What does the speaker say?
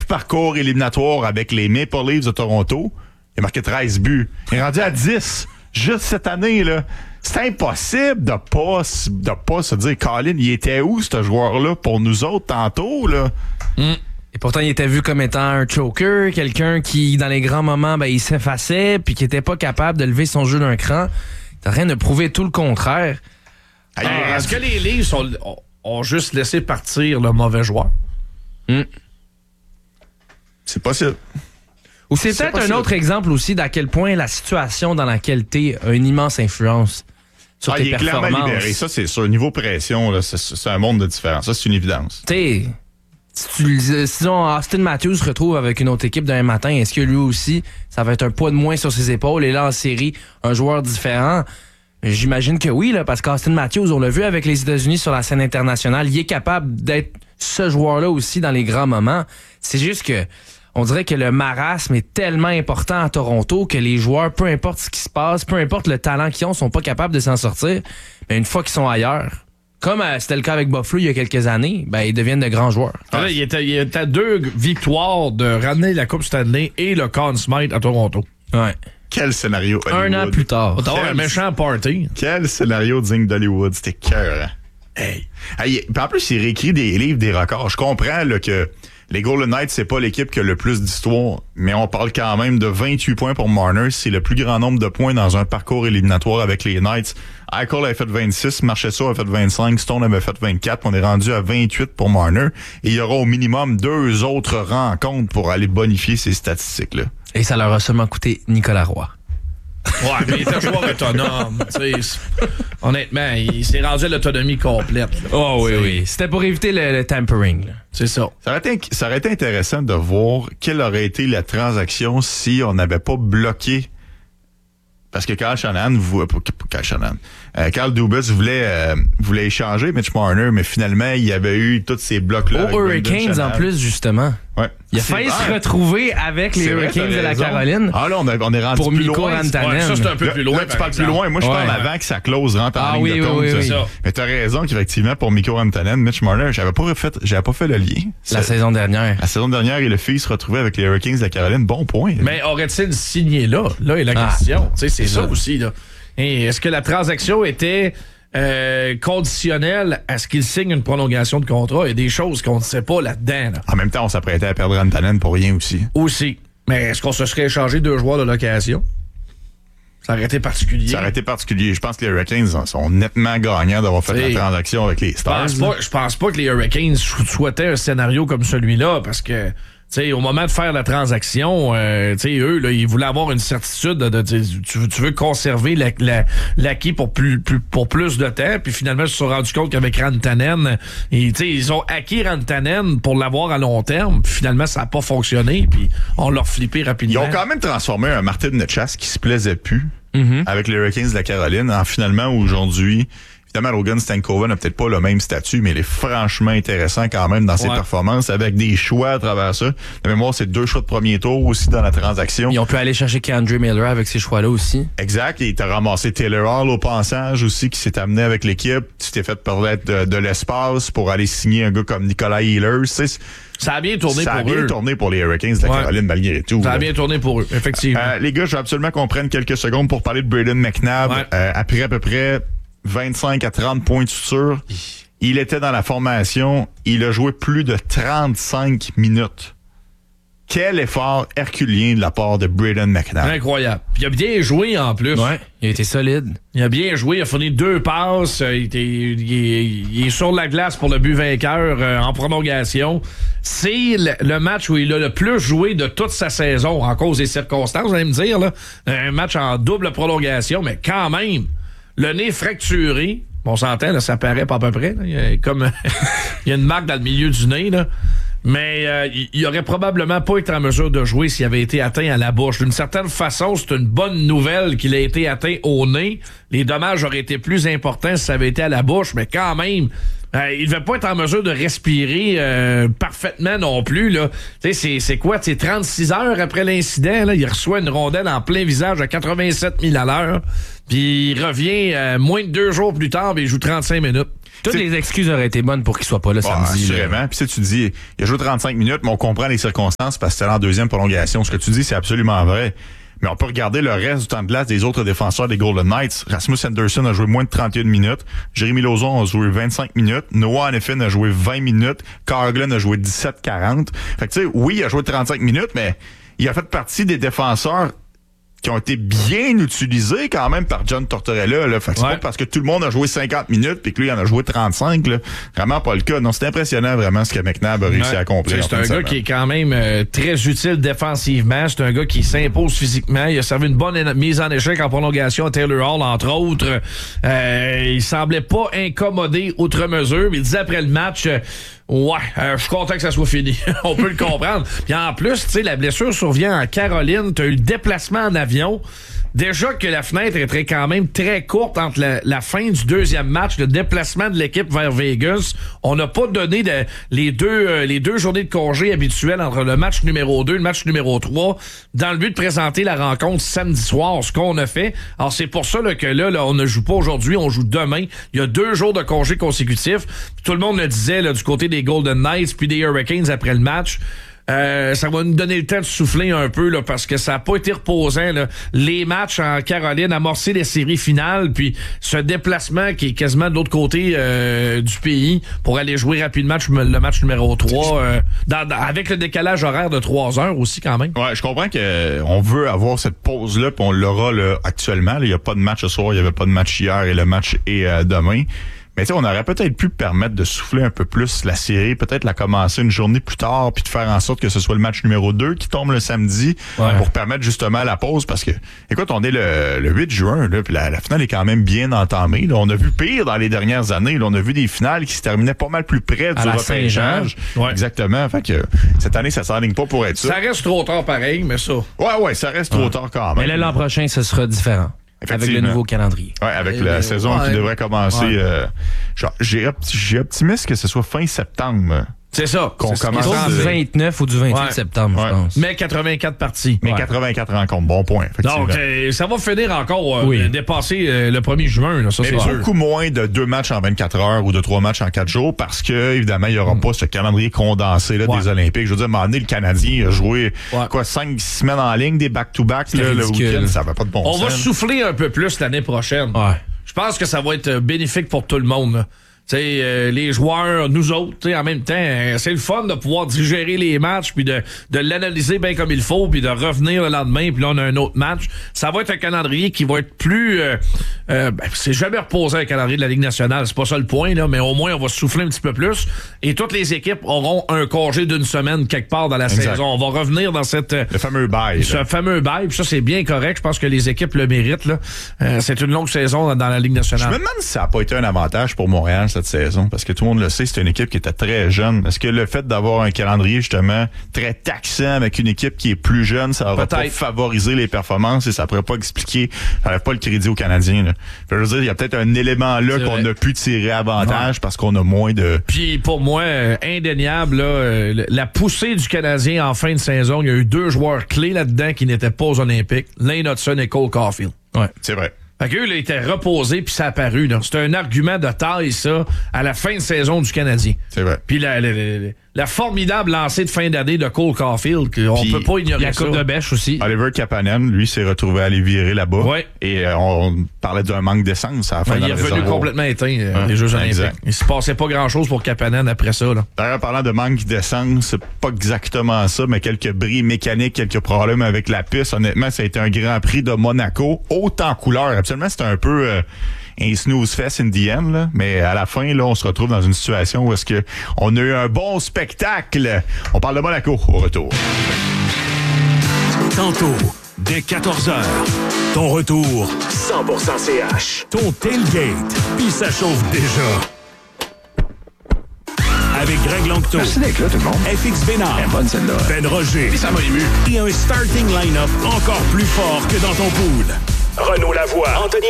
parcours éliminatoires avec les Maple Leafs de Toronto. Il a marqué 13 buts. Il est rendu à 10 juste cette année, là. C'est impossible de pas se dire, Colin, il était où, ce joueur-là, pour nous autres, tantôt, là? Et pourtant, il était vu comme étant un choker, quelqu'un qui, dans les grands moments, il s'effaçait, puis qui était pas capable de lever son jeu d'un cran. T'as rien de prouver tout le contraire. Est-ce que les Leafs ont juste laissé partir le mauvais joueur? C'est possible. Ou c'est peut-être un autre exemple aussi d'à quel point la situation dans laquelle t'es a une immense influence sur tes performances. Il est clairement libéré. Ça, c'est sûr. Niveau pression, là, c'est un monde de différence. Ça, c'est une évidence. Si Austin Matthews se retrouve avec une autre équipe d'un matin, est-ce que lui aussi, ça va être un poids de moins sur ses épaules et là, en série, un joueur différent? J'imagine que oui, là, parce qu'Austin Matthews, on l'a vu avec les États-Unis sur la scène internationale, il est capable d'être ce joueur-là aussi dans les grands moments. C'est juste que on dirait que le marasme est tellement important à Toronto que les joueurs, peu importe ce qui se passe, peu importe le talent qu'ils ont, sont pas capables de s'en sortir. Mais une fois qu'ils sont ailleurs, comme c'était le cas avec Buffalo il y a quelques années, ils deviennent de grands joueurs. Là, il était à 2 victoires de ramener la Coupe Stanley et le Conn Smythe à Toronto. Ouais. Quel scénario Hollywood. Un an plus tard. Un méchant party. Quel scénario digne d'Hollywood. C'était cœur. Hey, en plus, il réécrit des livres, des records. Je comprends là, que les Golden Knights, c'est pas l'équipe qui a le plus d'histoire, mais on parle quand même de 28 points pour Marner. C'est le plus grand nombre de points dans un parcours éliminatoire avec les Knights. Eichel avait fait 26, Marchessault avait fait 25, Stone avait fait 24. On est rendu à 28 pour Marner. Et il y aura au minimum 2 autres rencontres pour aller bonifier ces statistiques-là. Et ça leur a seulement coûté Nicolas Roy. Ouais, mais il était un joueur autonome. Honnêtement, il s'est rendu à l'autonomie complète. Oh oui. C'était pour éviter le tampering. Là. C'est ça. Ça aurait été intéressant de voir quelle aurait été la transaction si on n'avait pas bloqué. Parce que Carl Dubas voulait échanger Mitch Marner, mais finalement, il y avait eu tous ces blocs-là. Aux Hurricanes, en plus, justement. Ouais. Il a failli se retrouver avec les Hurricanes de la Caroline. Ah là, on est rendu pour plus Mikko loin. Rantanen. Ça, c'est un peu plus loin. Là, tu parles plus loin. Moi, je parle avant que sa clause rentre en ligne de compte. Oui. Mais t'as raison qu'effectivement, pour Mikko Rantanen, Mitch Marner, j'avais pas fait le lien. La saison dernière. La saison dernière, il a failli se retrouver avec les Hurricanes de la Caroline. Bon point. Mais aurait-il signé là? Là est la question. C'est ça aussi. Là. Et est-ce que la transaction était conditionnelle à ce qu'il signe une prolongation de contrat? Il y a des choses qu'on ne sait pas là-dedans. Là. En même temps, on s'apprêtait à perdre Rantanen pour rien aussi. Mais est-ce qu'on se serait échangé 2 joueurs de l'occasion? Ça aurait été particulier. Je pense que les Hurricanes sont nettement gagnants d'avoir fait la transaction avec les Stars. Je pense pas que les Hurricanes souhaitaient un scénario comme celui-là parce que au moment de faire la transaction, eux, là, ils voulaient avoir une certitude tu veux conserver l'acquis pour plus de temps. Puis finalement, ils se sont rendus compte qu'avec Rantanen, ils ont acquis Rantanen pour l'avoir à long terme. Puis finalement, ça n'a pas fonctionné. Puis on l'a flippé rapidement. Ils ont quand même transformé un Martin Necas qui se plaisait plus avec les Hurricanes de la Caroline en finalement aujourd'hui. Évidemment, Logan Stankoven n'a peut-être pas le même statut, mais il est franchement intéressant quand même dans ses performances, avec des choix à travers ça. De mémoire, c'est 2 choix de premier tour aussi dans la transaction. Ils ont pu aller chercher K'Andre Miller avec ces choix-là aussi. Exact. Et t'as ramassé Taylor Hall au passage aussi, qui s'est amené avec l'équipe. Tu t'es fait permettre de l'espace pour aller signer un gars comme Nicolas Ehlers. Ça a bien tourné pour eux. Ça a bien tourné pour les Hurricanes de la Caroline, malgré tout. Ça a bien tourné pour eux, effectivement. Les gars, je veux absolument qu'on prenne quelques secondes pour parler de Brayden McNabb. Après à peu près 25 à 30 points de suture. Il était dans la formation. Il a joué plus de 35 minutes. Quel effort herculien de la part de Brayden McNabb. Incroyable. Puis il a bien joué en plus. Ouais, il a été solide. Il a bien joué. Il a fourni 2 passes. Il est sur la glace pour le but vainqueur en prolongation. C'est le match où il a le plus joué de toute sa saison en cause des circonstances, vous allez me dire. Là. Un match en double prolongation, mais quand même. Le nez fracturé, on s'entend, là, ça paraît pas à peu près. Là. Il y a une marque dans le milieu du nez, là. Mais il aurait probablement pas été en mesure de jouer s'il avait été atteint à la bouche. D'une certaine façon, c'est une bonne nouvelle qu'il ait été atteint au nez. Les dommages auraient été plus importants si ça avait été à la bouche, mais quand même, il devait pas être en mesure de respirer parfaitement non plus. Là. C'est quoi? 36 heures après l'incident, là, il reçoit une rondelle en plein visage à 87 000 à l'heure. Puis il revient moins de 2 jours plus tard, puis il joue 35 minutes. Toutes les excuses auraient été bonnes pour qu'il soit pas là samedi. Assurément. Puis tu dis, il a joué 35 minutes, mais on comprend les circonstances parce que c'était en deuxième prolongation. Ce que tu dis, c'est absolument vrai. Mais on peut regarder le reste du temps de glace des autres défenseurs des Golden Knights. Rasmus Anderson a joué moins de 31 minutes. Jeremy Lauzon a joué 25 minutes. Noah Hanifin a joué 20 minutes. Carl Glenn a joué 17-40. Fait que tu sais, oui, il a joué 35 minutes, mais il a fait partie des défenseurs qui ont été bien utilisés quand même par John Tortorella. Là. Fait que c'est pas parce que tout le monde a joué 50 minutes puis que lui, il en a joué 35. Là. Vraiment pas le cas. Non, c'est impressionnant vraiment ce que McNabb a réussi à accomplir. C'est un gars qui est quand même très utile défensivement. C'est un gars qui s'impose physiquement. Il a servi une bonne mise en échec en prolongation à Taylor Hall, entre autres. Il semblait pas incommodé outre mesure. Mais il disait après le match... je suis content que ça soit fini. On peut le comprendre. Puis en plus, tu sais, la blessure survient en Caroline. Tu as eu le déplacement en avion. Déjà que la fenêtre était quand même très courte entre la fin du deuxième match, le déplacement de l'équipe vers Vegas. On n'a pas donné les deux journées de congé habituelles entre le match numéro 2 et le match numéro 3 dans le but de présenter la rencontre samedi soir, ce qu'on a fait. Alors c'est pour ça là, que là, on ne joue pas aujourd'hui, on joue demain. Il y a 2 jours de congé consécutifs. Tout le monde le disait là, du côté des Golden Knights puis des Hurricanes après le match. Ça va nous donner le temps de souffler un peu là, parce que ça n'a pas été reposant. Là. Les matchs en Caroline, amorcer les séries finales, puis ce déplacement qui est quasiment de l'autre côté du pays pour aller jouer rapidement le match numéro 3 avec le décalage horaire de 3 heures aussi quand même. Ouais, je comprends qu'on veut avoir cette pause-là, puis on l'aura là, actuellement. Il n'y a pas de match ce soir, il n'y avait pas de match hier et le match est demain. Mais tu sais, on aurait peut-être pu permettre de souffler un peu plus la série, peut-être la commencer une journée plus tard, puis de faire en sorte que ce soit le match numéro 2 qui tombe le samedi pour permettre justement la pause. Parce que, écoute, on est le 8 juin, là, puis la finale est quand même bien entamée. Là. On a vu pire dans les dernières années. Là. On a vu des finales qui se terminaient pas mal plus près du repêchage. Exactement. Fait que cette année, ça s'enligne pas pour être ça. Ça reste trop tard pareil, mais ça. Ouais, ça reste trop tard quand même. Mais là, l'an prochain, ce sera différent. Avec le nouveau calendrier. Oui, avec la saison qui devrait commencer. J'ai optimiste que ce soit fin septembre. C'est ça. Qu'on commence du 29 ou du 28 septembre, je pense. Mais 84 parties. Mais 84 rencontres. Bon point. Donc, ça va finir encore dépasser le 1er juin. Là, ça, mais beaucoup moins de 2 matchs en 24 heures ou de 3 matchs en 4 jours parce que, évidemment, il n'y aura pas ce calendrier condensé là, des Olympiques. Je veux dire, à un moment donné, le Canadien a joué 5-6 semaines en ligne, des back-to-back le week-end. Ça va pas de bon sens. On va souffler un peu plus l'année prochaine. Je pense que ça va être bénéfique pour tout le monde. Là. Les joueurs, nous autres, en même temps, c'est le fun de pouvoir digérer les matchs puis de l'analyser bien comme il faut puis de revenir le lendemain puis là on a un autre match. Ça va être un calendrier qui va être plus c'est jamais reposé un calendrier de la Ligue nationale, c'est pas ça le point là, mais au moins on va souffler un petit peu plus et toutes les équipes auront un congé d'une semaine quelque part dans la saison. On va revenir dans le fameux bail. Ce fameux bail, puis ça c'est bien correct, je pense que les équipes le méritent là. C'est une longue saison dans la Ligue nationale. Je me demande si ça n'a pas été un avantage pour Montréal cette saison, parce que tout le monde le sait, c'est une équipe qui était très jeune. Est-ce que le fait d'avoir un calendrier justement très taxant avec une équipe qui est plus jeune, ça aurait pas favorisé les performances et ça pourrait pas expliquer, ça n'aurait pas le crédit aux Canadiens. Là. Je veux dire, il y a peut-être un élément là qu'on a pu tirer avantage parce qu'on a moins de... Puis pour moi, indéniable, là, la poussée du Canadien en fin de saison, il y a eu 2 joueurs clés là-dedans qui n'étaient pas aux Olympiques, Lane Hudson et Cole Caulfield. Ouais, c'est vrai. Fait qu'eux, là, ils étaient reposés, puis ça a apparu. C'est un argument de taille, ça, à la fin de saison du Canadien. C'est vrai. Puis la formidable lancée de fin d'année de Cole Caulfield, on peut pas ignorer la ça. coupe de bêche aussi. Oliver Kapanen, lui, s'est retrouvé à aller virer là-bas. Ouais. Et on parlait d'un manque d'essence à la fin de la saison. Il est revenu complètement éteint, les Jeux olympiques. Il se passait pas grand-chose pour Kapanen après ça. Là. D'ailleurs, parlant de manque d'essence, c'est pas exactement ça, mais quelques bris mécaniques, quelques problèmes avec la piste. Honnêtement, ça a été un Grand Prix de Monaco, haut en couleur. Absolument, c'était un peu... un snooze fest in the end, là. Mais à la fin, là, on se retrouve dans une situation où est-ce que on a eu un bon spectacle. On parle de Monaco au retour. Tantôt, dès 14h, ton retour 100% CH. Ton tailgate, puis ça chauffe déjà. Avec Greg Longto. Merci d'être là, tout le monde. FX Bénard. Bonne celle-là. Ben Roger. Puis ça m'a ému. Et un starting line-up encore plus fort que dans ton pool. Renaud Lavoie. Anthony